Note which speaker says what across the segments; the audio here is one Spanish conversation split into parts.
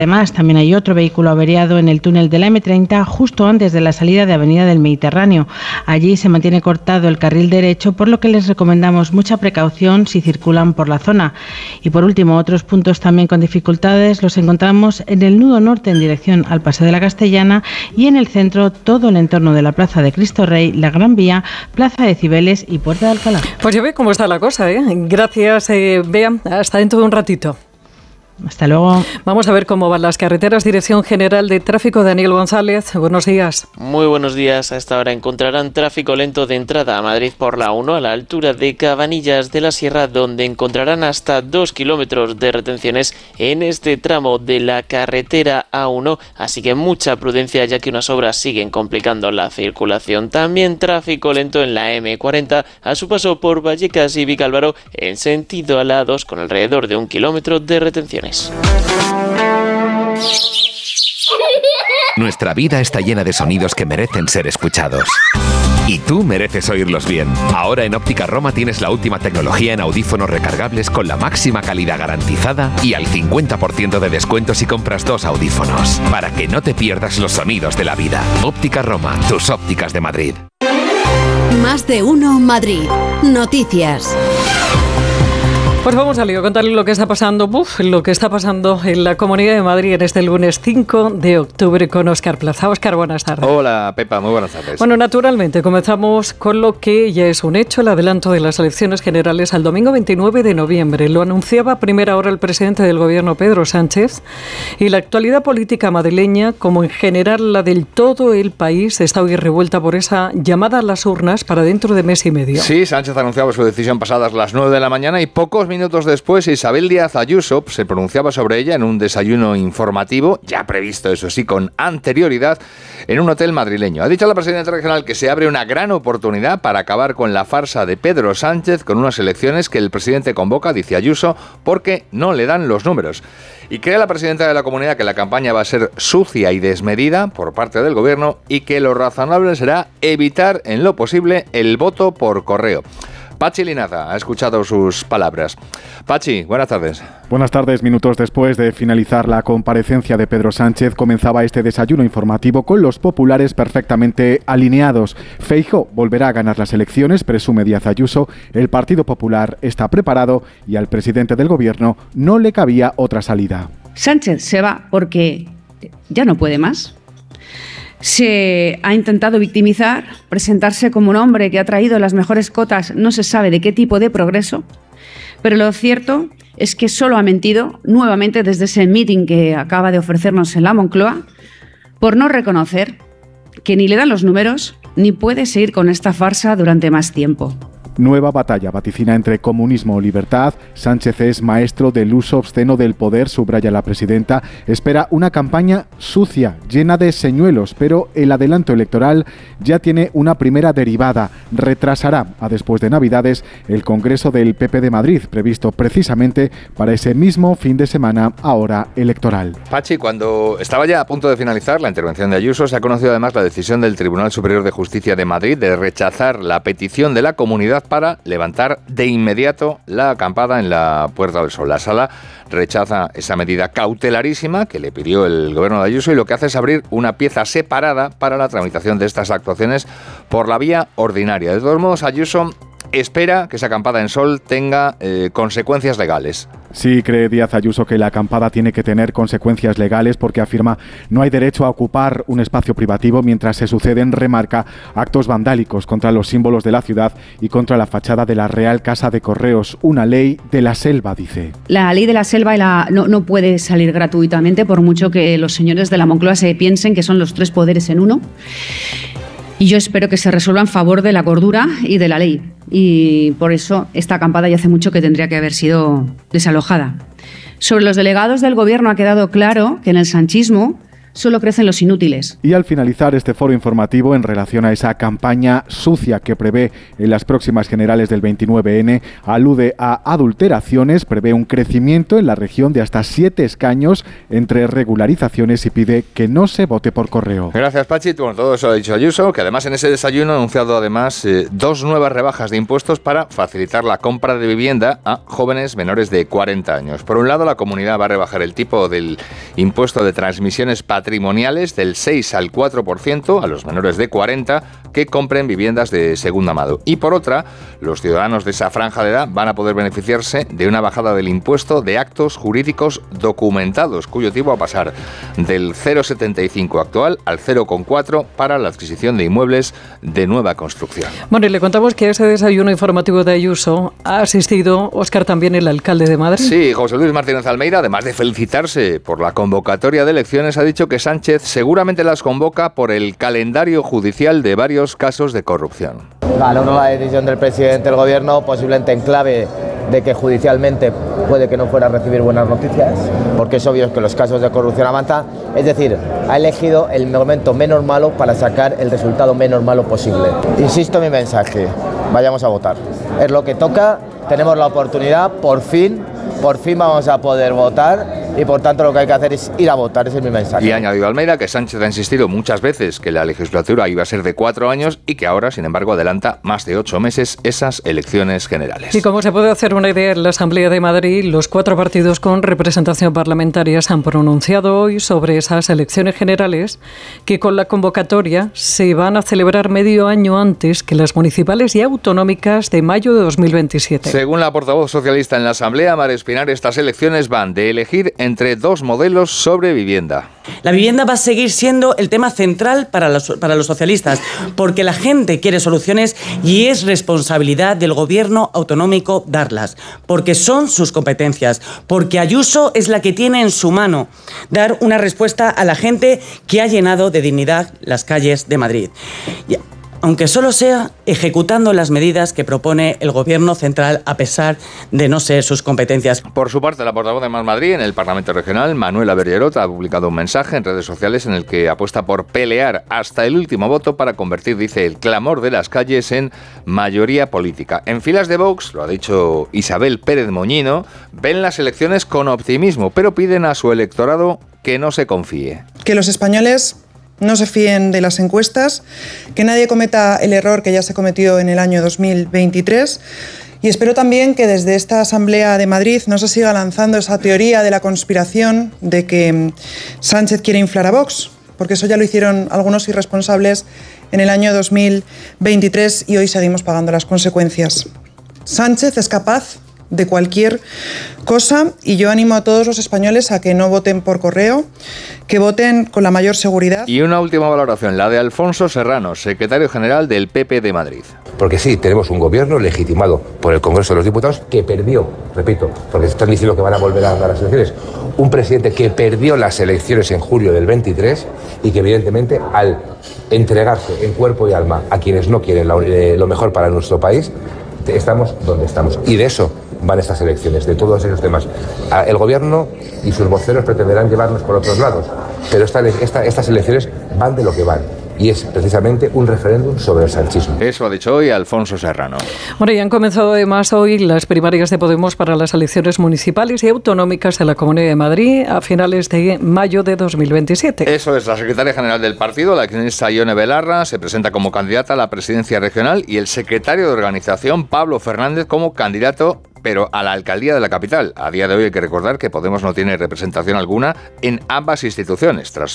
Speaker 1: Además, también hay otro vehículo averiado en el túnel de la M30 justo antes de la salida de Avenida del Mediterráneo. Allí se mantiene cortado el carril derecho, por lo que les recomendamos mucha precaución si circulan por la zona. Y por último, otros puntos también con dificultades los encontramos en el nudo norte en dirección al Paseo de la Castellana y en el centro todo el entorno de la Plaza de Cristo Rey, la Gran Vía, Plaza de Cibeles y Puerta de Alcalá.
Speaker 2: Pues ya ve cómo está la cosa, ¿eh? Gracias, Bea. Hasta dentro de un ratito.
Speaker 1: Hasta luego.
Speaker 2: Vamos a ver cómo van las carreteras. Dirección General de Tráfico, Daniel González. Buenos días.
Speaker 3: Muy buenos días. A esta hora encontrarán tráfico lento de entrada a Madrid por la 1 a la altura de Cabanillas de la Sierra, donde encontrarán hasta 2 kilómetros de retenciones en este tramo de la carretera A1. Así que mucha prudencia, ya que unas obras siguen complicando la circulación. También tráfico lento en la M40 a su paso por Vallecas y Vicálvaro en sentido a la A2 con alrededor de 1 kilómetro de retenciones.
Speaker 4: Nuestra vida está llena de sonidos que merecen ser escuchados. Y tú mereces oírlos bien. Ahora en Óptica Roma tienes la última tecnología en audífonos recargables con la máxima calidad garantizada y al 50% de descuento si compras 2 audífonos. Para que no te pierdas los sonidos de la vida. Óptica Roma, tus ópticas de Madrid.
Speaker 5: Más de uno Madrid. Noticias.
Speaker 2: Pues vamos a contarle lo que está pasando, lo que está pasando en la Comunidad de Madrid en este lunes 5 de octubre con Óscar Plaza. Óscar, buenas tardes.
Speaker 6: Hola, Pepa, muy buenas tardes.
Speaker 2: Bueno, naturalmente, comenzamos con lo que ya es un hecho, el adelanto de las elecciones generales al domingo 29 de noviembre. Lo anunciaba a primera hora el presidente del Gobierno, Pedro Sánchez, y la actualidad política madrileña, como en general la del todo el país, está hoy revuelta por esa llamada a las urnas para dentro de mes y medio.
Speaker 6: Sí, Sánchez anunciaba su decisión pasadas las 9 de la mañana y pocos minutos después Isabel Díaz Ayuso se pronunciaba sobre ella en un desayuno informativo, ya previsto eso sí con anterioridad, en un hotel madrileño. Ha dicho la presidenta regional que se abre una gran oportunidad para acabar con la farsa de Pedro Sánchez con unas elecciones que el presidente convoca, dice Ayuso, porque no le dan los números. Y cree la presidenta de la comunidad que la campaña va a ser sucia y desmedida por parte del gobierno y que lo razonable será evitar en lo posible el voto por correo. Pachi Linaza ha escuchado sus palabras. Pachi, buenas tardes.
Speaker 7: Buenas tardes. Minutos después de finalizar la comparecencia de Pedro Sánchez, comenzaba este desayuno informativo con los populares perfectamente alineados. Feijóo volverá a ganar las elecciones, presume Díaz Ayuso. El Partido Popular está preparado y al presidente del gobierno no le cabía otra salida.
Speaker 8: Sánchez se va porque ya no puede más. Se ha intentado victimizar, presentarse como un hombre que ha traído las mejores cotas, no se sabe de qué tipo de progreso, pero lo cierto es que solo ha mentido nuevamente desde ese meeting que acaba de ofrecernos en la Moncloa por no reconocer que ni le dan los números ni puede seguir con esta farsa durante más tiempo.
Speaker 7: Nueva batalla vaticina entre comunismo o libertad. Sánchez es maestro del uso obsceno del poder, subraya la presidenta. Espera una campaña sucia, llena de señuelos, pero el adelanto electoral ya tiene una primera derivada. Retrasará a después de Navidades el Congreso del PP de Madrid, previsto precisamente para ese mismo fin de semana, ahora electoral.
Speaker 6: Pachi, cuando estaba ya a punto de finalizar la intervención de Ayuso, se ha conocido además la decisión del Tribunal Superior de Justicia de Madrid de rechazar la petición de la comunidad para levantar de inmediato la acampada en la Puerta del Sol. La Sala rechaza esa medida cautelarísima que le pidió el gobierno de Ayuso y lo que hace es abrir una pieza separada para la tramitación de estas actuaciones por la vía ordinaria. De todos modos, Ayuso espera que esa acampada en Sol tenga consecuencias legales.
Speaker 7: Sí, cree Díaz Ayuso que la acampada tiene que tener consecuencias legales porque afirma no hay derecho a ocupar un espacio privativo mientras se suceden, remarca, actos vandálicos contra los símbolos de la ciudad y contra la fachada de la Real Casa de Correos. Una ley de la selva, dice.
Speaker 8: La ley de la selva no puede salir gratuitamente por mucho que los señores de la Moncloa se piensen que son los tres poderes en uno. Y yo espero que se resuelva en favor de la cordura y de la ley. Y por eso esta acampada ya hace mucho que tendría que haber sido desalojada. Sobre los delegados del gobierno ha quedado claro que en el sanchismo solo crecen los inútiles.
Speaker 7: Y al finalizar este foro informativo en relación a esa campaña sucia que prevé en las próximas generales del 29N, alude a adulteraciones, prevé un crecimiento en la región de hasta 7 escaños entre regularizaciones y pide que no se vote por correo.
Speaker 6: Gracias, Pachi. Bueno, todo eso lo ha dicho Ayuso, que además en ese desayuno ha anunciado además 2 nuevas rebajas de impuestos para facilitar la compra de vivienda a jóvenes menores de 40 años. Por un lado, la comunidad va a rebajar el tipo del impuesto de transmisiones patrimoniales del 6 al 4% a los menores de 40 que compren viviendas de segunda mano. Y por otra, los ciudadanos de esa franja de edad van a poder beneficiarse de una bajada del impuesto de actos jurídicos documentados, cuyo tipo va a pasar del 0,75 actual al 0,4 para la adquisición de inmuebles de nueva construcción.
Speaker 2: Bueno, y le contamos que a ese desayuno informativo de Ayuso ha asistido, Óscar, también el alcalde de Madrid.
Speaker 6: Sí, José Luis Martínez Almeida, además de felicitarse por la convocatoria de elecciones, ha dicho que Sánchez seguramente las convoca por el calendario judicial de varios casos de corrupción.
Speaker 9: Valoro la decisión del presidente del gobierno, posiblemente en clave de que judicialmente puede que no fuera a recibir buenas noticias, porque es obvio que los casos de corrupción avanzan. Es decir, ha elegido el momento menos malo para sacar el resultado menos malo posible. Insisto en mi mensaje, vayamos a votar. Es lo que toca, tenemos la oportunidad, por fin vamos a poder votar y por tanto lo que hay que hacer es ir a votar, ese es mi mensaje.
Speaker 6: Y ha añadido Almeida que Sánchez ha insistido muchas veces que la legislatura iba a ser de 4 años y que ahora, sin embargo, adelanta más de 8 meses esas elecciones generales.
Speaker 2: Y como se puede hacer una idea, en la Asamblea de Madrid, los 4 partidos con representación parlamentaria se han pronunciado hoy sobre esas elecciones generales que con la convocatoria se van a celebrar medio año antes que las municipales y autonómicas de mayo de 2027.
Speaker 6: Según la portavoz socialista en la Asamblea, Mar Espinar, estas elecciones van de elegir entre 2 modelos sobre vivienda.
Speaker 10: La vivienda va a seguir siendo el tema central para los socialistas, porque la gente quiere soluciones y es responsabilidad del gobierno autonómico darlas, porque son sus competencias, porque Ayuso es la que tiene en su mano dar una respuesta a la gente que ha llenado de dignidad las calles de Madrid. Aunque solo sea ejecutando las medidas que propone el Gobierno central a pesar de no ser sus competencias.
Speaker 6: Por su parte, la portavoz de Más Madrid en el Parlamento Regional, Manuela Bergerot, ha publicado un mensaje en redes sociales en el que apuesta por pelear hasta el último voto para convertir, dice, el clamor de las calles en mayoría política. En filas de Vox, lo ha dicho Isabel Pérez Moñino, ven las elecciones con optimismo, pero piden a su electorado que no se confíe.
Speaker 11: Que los españoles no se fíen de las encuestas, que nadie cometa el error que ya se cometió en el año 2023 y espero también que desde esta Asamblea de Madrid no se siga lanzando esa teoría de la conspiración de que Sánchez quiere inflar a Vox, porque eso ya lo hicieron algunos irresponsables en el año 2023 y hoy seguimos pagando las consecuencias. Sánchez es capaz de cualquier cosa y yo animo a todos los españoles a que no voten por correo, que voten con la mayor seguridad.
Speaker 6: Y una última valoración, la de Alfonso Serrano, secretario general del PP de Madrid.
Speaker 12: Porque sí, tenemos un gobierno legitimado por el Congreso de los Diputados que perdió, repito, porque están diciendo que van a volver a dar las elecciones, un presidente que perdió las elecciones en julio del 23 y que evidentemente al entregarse en cuerpo y alma a quienes no quieren lo mejor para nuestro país, estamos donde estamos. Y de eso van estas elecciones, de todos esos temas. El gobierno y sus voceros pretenderán llevarnos por otros lados, pero estas elecciones van de lo que van. Y es precisamente un referéndum sobre el sanchismo.
Speaker 6: Eso ha dicho hoy Alfonso Serrano.
Speaker 2: Bueno, y han comenzado además hoy las primarias de Podemos para las elecciones municipales y autonómicas de la Comunidad de Madrid a finales de mayo de 2027.
Speaker 6: Eso es, la secretaria general del partido, la accionista Ione Belarra, se presenta como candidata a la presidencia regional y el secretario de organización, Pablo Fernández, como candidato pero a la alcaldía de la capital. A día de hoy hay que recordar que Podemos no tiene representación alguna en ambas instituciones, tras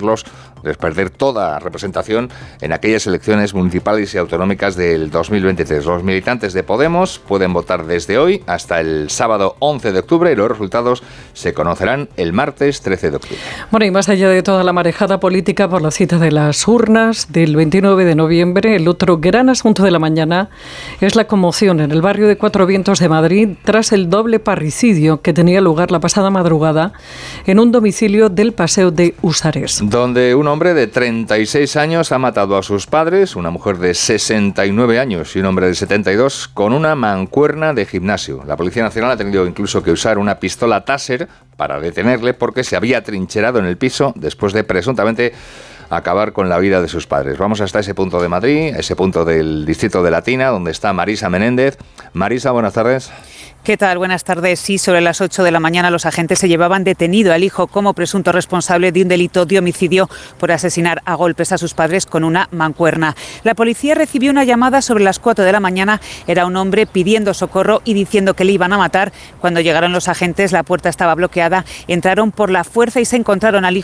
Speaker 6: perder toda representación en aquellas elecciones municipales y autonómicas del 2023. Los militantes de Podemos pueden votar desde hoy hasta el sábado 11 de octubre y los resultados se conocerán el martes 13 de octubre.
Speaker 2: Bueno, y más allá de toda la marejada política por la cita de las urnas del 29 de noviembre, el otro gran asunto de la mañana es la conmoción en el barrio de Cuatro Vientos de Madrid Madrid tras el doble parricidio que tenía lugar la pasada madrugada en un domicilio del Paseo de Usares.
Speaker 6: Donde un hombre de 36 años ha matado a sus padres, una mujer de 69 años y un hombre de 72 con una mancuerna de gimnasio. La Policía Nacional ha tenido incluso que usar una pistola Taser para detenerle porque se había trincherado en el piso después de presuntamente acabar con la vida de sus padres. Vamos hasta ese punto de Madrid, ese punto del distrito de Latina, donde está Marisa Menéndez. Marisa, buenas tardes.
Speaker 13: ¿Qué tal? Buenas tardes. Sí, sobre las 8 de la mañana los agentes se llevaban detenido al hijo como presunto responsable de un delito de homicidio por asesinar a golpes a sus padres con una mancuerna. La policía recibió una llamada sobre las 4 de la mañana. Era un hombre pidiendo socorro y diciendo que le iban a matar. Cuando llegaron los agentes, la puerta estaba bloqueada. Entraron por la fuerza y se encontraron al hijo